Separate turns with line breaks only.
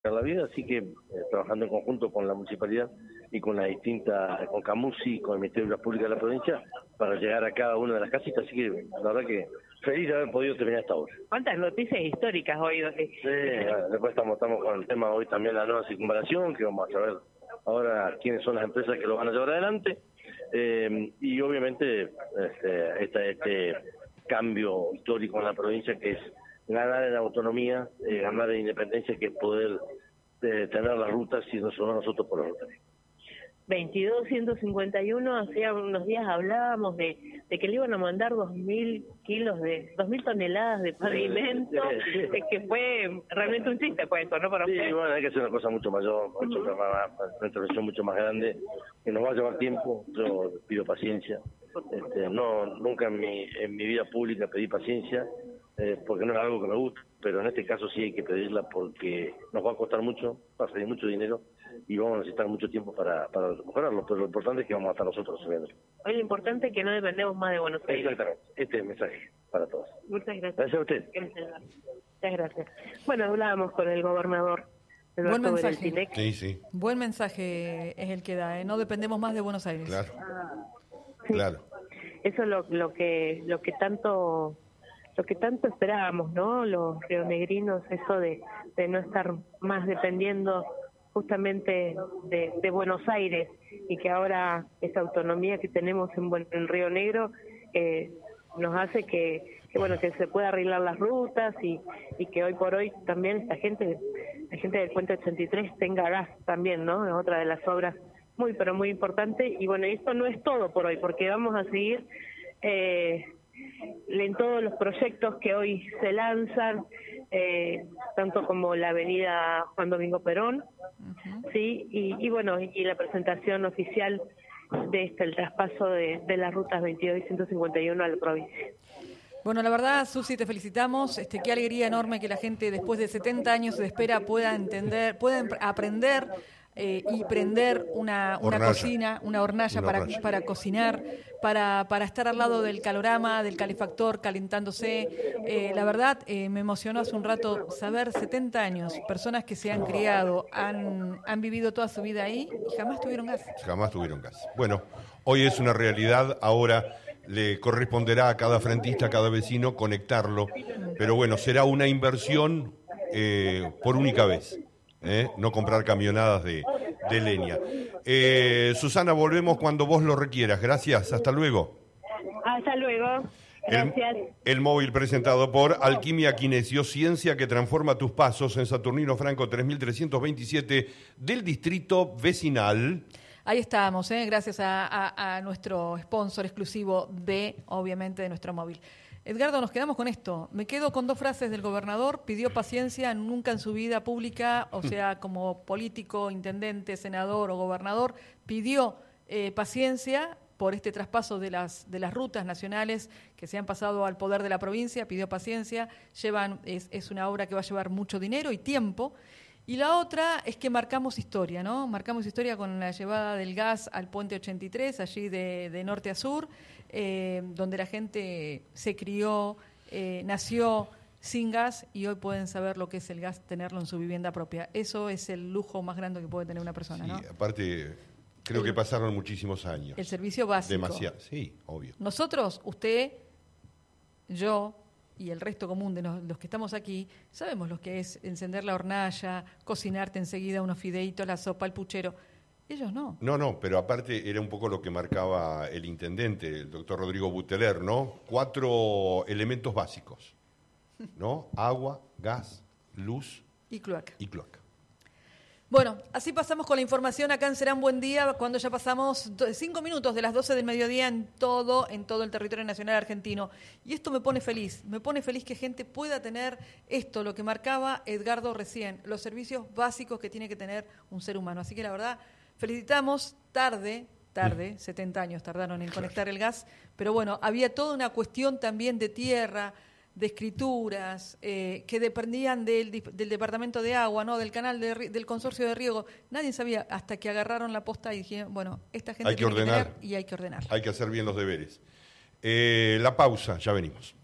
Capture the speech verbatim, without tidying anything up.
la vida, así que eh, trabajando en conjunto con la municipalidad y con la distinta, con Camusi, con el Ministerio de Obras Públicas de la provincia, para llegar a cada una de las casitas, así que la verdad que feliz de haber podido terminar esta obra.
¿Cuántas noticias históricas hoy?
Sí, bueno, después estamos, estamos con el tema hoy también la nueva circunvalación, que vamos a saber ahora quiénes son las empresas que lo van a llevar adelante, eh, y obviamente este, este, este cambio histórico en la provincia que es ganar en autonomía, eh, ganar en independencia, que es poder eh, tener las rutas y no solo nosotros por las rutas.
veintidós ciento cincuenta y uno, hacía unos días hablábamos de, de que le iban a mandar dos mil kilos de, dos mil toneladas de pavimento, sí, sí, sí. Es que fue realmente un chiste, pues eso, ¿no? Para
sí,
usted.
Bueno, hay que hacer una cosa mucho mayor, mucho uh-huh. más, una intervención mucho más grande, que nos va a llevar tiempo. Yo pido paciencia. Este, no, nunca en mi, en mi vida pública pedí paciencia, eh, porque no es algo que me gusta, pero en este caso sí hay que pedirla porque nos va a costar mucho, va a salir mucho dinero y vamos a necesitar mucho tiempo para, para mejorarlo, pero lo importante es que vamos a estar nosotros subiendo.
Hoy lo importante es que no dependemos más de Buenos Aires.
Exactamente, este es el mensaje para todos.
Muchas gracias.
Gracias a usted.
Muchas gracias. Bueno, hablábamos con el gobernador.
Buen mensaje.
Sí, sí.
Buen mensaje es el que da, ¿eh? No dependemos más de Buenos Aires.
Claro.
Ah, sí.
Claro.
Eso es lo, lo que lo que tanto lo que tanto esperábamos, ¿no? Los rionegrinos, eso de, de no estar más dependiendo justamente de, de Buenos Aires, y que ahora esa autonomía que tenemos en, en Río Negro eh, nos hace que, que bueno que se pueda arreglar las rutas y, y que hoy por hoy también esta gente la gente del Puente ochenta y tres tenga gas también, ¿no? Es otra de las obras muy pero muy importante. Y bueno, esto no es todo por hoy, porque vamos a seguir eh, en todos los proyectos que hoy se lanzan, eh, tanto como la avenida Juan Domingo Perón, uh-huh. sí, y, y bueno, y la presentación oficial de este, el traspaso de, de las rutas veintidós y ciento cincuenta y uno a la provincia.
Bueno, la verdad, Susi, te felicitamos. Este, qué alegría enorme que la gente después de setenta años de espera pueda entender, pueda aprender eh, y prender una, una cocina, una hornalla,
una
para,
hornalla.
para cocinar, para, para estar al lado del calorama, del calefactor, calentándose. Eh, la verdad, eh, me emocionó hace un rato saber setenta años, personas que se han criado, han, han vivido toda su vida ahí y jamás tuvieron gas.
Jamás tuvieron gas. Bueno, hoy es una realidad, ahora le corresponderá a cada frentista, a cada vecino conectarlo, pero bueno, será una inversión eh, por única vez, ¿eh? No comprar camionadas de, de leña. Eh, Susana, volvemos cuando vos lo requieras. Gracias, hasta luego.
Hasta luego. Gracias.
El, el móvil presentado por Alquimia Kinesio, ciencia que transforma tus pasos, en Saturnino Franco tres mil trescientos veintisiete del distrito vecinal.
Ahí estamos, ¿eh? Gracias a, a, a nuestro sponsor exclusivo de, obviamente, de nuestro móvil. Edgardo, nos quedamos con esto. Me quedo con dos frases del gobernador. Pidió paciencia, nunca en su vida pública, o sea, como político, intendente, senador o gobernador, pidió eh, paciencia por este traspaso de las de las rutas nacionales que se han pasado al poder de la provincia. Pidió paciencia. Llevan es, es una obra que va a llevar mucho dinero y tiempo. Y la otra es que marcamos historia, ¿no? Marcamos historia con la llevada del gas al Puente ochenta y tres, allí de, de norte a sur, eh, donde la gente se crió, eh, nació sin gas y hoy pueden saber lo que es el gas, tenerlo en su vivienda propia. Eso es el lujo más grande que puede tener una persona,
sí,
¿no?
Aparte, creo
el,
que pasaron muchísimos años.
El servicio básico.
Demasiado, sí, obvio.
Nosotros, usted, yo y el resto común de los, los que estamos aquí, sabemos lo que es encender la hornalla, cocinarte enseguida unos fideitos, la sopa, el puchero. Ellos no.
No, no, pero aparte era un poco lo que marcaba el intendente, el doctor Rodrigo Buteler, ¿no? Cuatro elementos básicos, ¿no? Agua, gas, luz
y cloaca.
Y cloaca.
Bueno, así pasamos con la información acá en Será un Buen Día, cuando ya pasamos cinco minutos de las doce del mediodía en todo, en todo el territorio nacional argentino. Y esto me pone feliz, me pone feliz que gente pueda tener esto, lo que marcaba Edgardo recién, los servicios básicos que tiene que tener un ser humano. Así que la verdad, felicitamos, tarde, tarde, setenta años tardaron en conectar el gas, pero bueno, había toda una cuestión también de tierra, de escrituras eh, que dependían del, del departamento de agua, no, del canal de, del consorcio de riego. Nadie sabía hasta que agarraron la posta y dijeron, bueno, esta gente
hay que
tiene
ordenar,
que tener y hay que ordenar.
Hay que hacer bien los deberes. Eh, la pausa, ya venimos.